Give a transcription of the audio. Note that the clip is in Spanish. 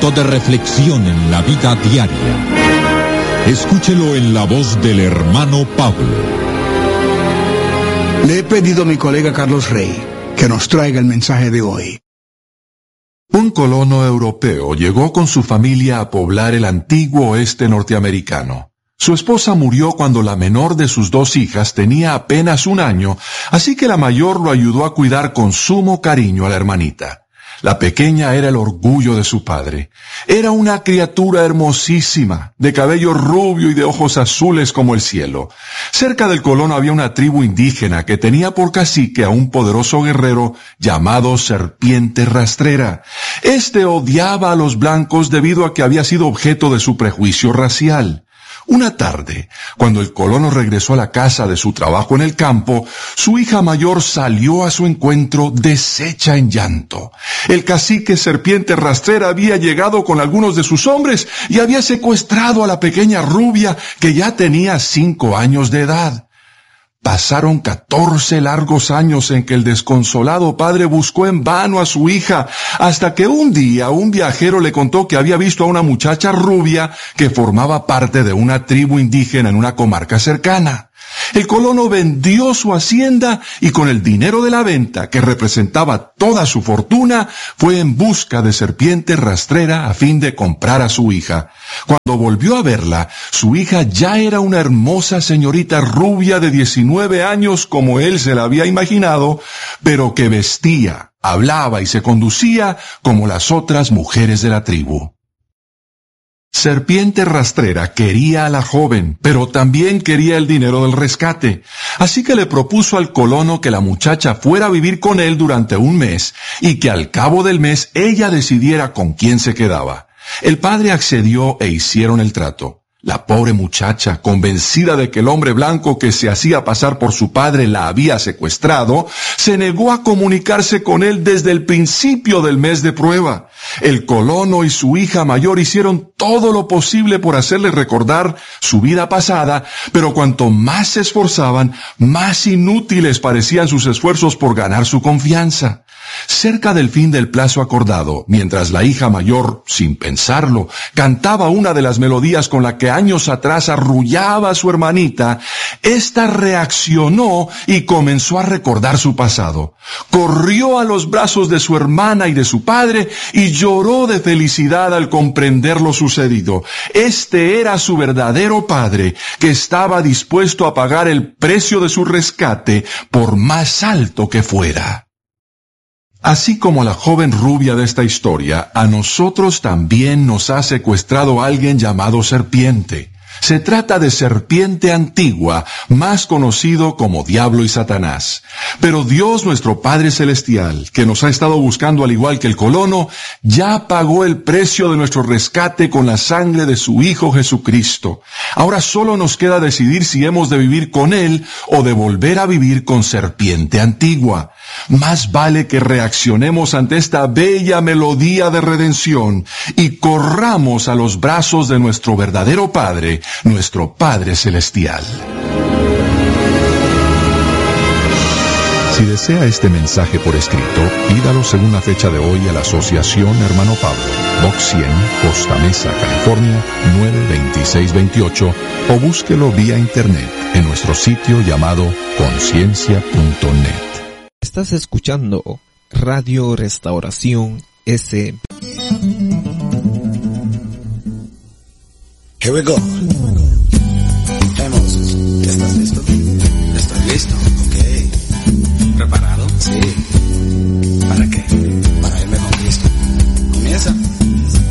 momento de reflexión en la vida diaria. Escúchelo en la voz del hermano Pablo. Le he pedido a mi colega Carlos Rey que nos traiga el mensaje de hoy. Un colono europeo llegó con su familia a poblar el antiguo oeste norteamericano. Su esposa murió cuando la menor de sus 2 hijas tenía apenas 1 año, así que la mayor lo ayudó a cuidar con sumo cariño a la hermanita. La pequeña era el orgullo de su padre. Era una criatura hermosísima, de cabello rubio y de ojos azules como el cielo. Cerca del colono había una tribu indígena que tenía por cacique a un poderoso guerrero llamado Serpiente Rastrera. Este odiaba a los blancos debido a que había sido objeto de su prejuicio racial. Una tarde, cuando el colono regresó a la casa de su trabajo en el campo, su hija mayor salió a su encuentro deshecha en llanto. El cacique Serpiente Rastrera había llegado con algunos de sus hombres y había secuestrado a la pequeña rubia que ya tenía 5 años de edad. Pasaron 14 largos años en que el desconsolado padre buscó en vano a su hija, hasta que un día un viajero le contó que había visto a una muchacha rubia que formaba parte de una tribu indígena en una comarca cercana. El colono vendió su hacienda y con el dinero de la venta, que representaba toda su fortuna, fue en busca de Serpiente Rastrera a fin de comprar a su hija. Cuando volvió a verla, su hija ya era una hermosa señorita rubia de 19 años como él se la había imaginado, pero que vestía, hablaba y se conducía como las otras mujeres de la tribu. Serpiente Rastrera quería a la joven, pero también quería el dinero del rescate. Así que le propuso al colono que la muchacha fuera a vivir con él durante 1 mes y que al cabo del mes ella decidiera con quién se quedaba. El padre accedió e hicieron el trato. La pobre muchacha, convencida de que el hombre blanco que se hacía pasar por su padre la había secuestrado, se negó a comunicarse con él desde el principio del mes de prueba. El colono y su hija mayor hicieron todo lo posible por hacerle recordar su vida pasada, pero cuanto más se esforzaban, más inútiles parecían sus esfuerzos por ganar su confianza. Cerca del fin del plazo acordado, mientras la hija mayor, sin pensarlo, cantaba una de las melodías con la que años atrás arrullaba a su hermanita, ésta reaccionó y comenzó a recordar su pasado. Corrió a los brazos de su hermana y de su padre y lloró de felicidad al comprender lo sucedido. Este era su verdadero padre, que estaba dispuesto a pagar el precio de su rescate por más alto que fuera. Así como a la joven rubia de esta historia, a nosotros también nos ha secuestrado alguien llamado Serpiente. Se trata de Serpiente Antigua, más conocido como Diablo y Satanás. Pero Dios, nuestro Padre Celestial, que nos ha estado buscando al igual que el colono, ya pagó el precio de nuestro rescate con la sangre de su Hijo Jesucristo. Ahora solo nos queda decidir si hemos de vivir con Él o de volver a vivir con Serpiente Antigua. Más vale que reaccionemos ante esta bella melodía de redención y corramos a los brazos de nuestro verdadero Padre, nuestro Padre Celestial. Si desea este mensaje por escrito, pídalo según la fecha de hoy a la Asociación Hermano Pablo, Box 100, Costa Mesa, California, 92628, o búsquelo vía internet en nuestro sitio llamado conciencia.net. Estás escuchando Radio Restauración S. Here we go.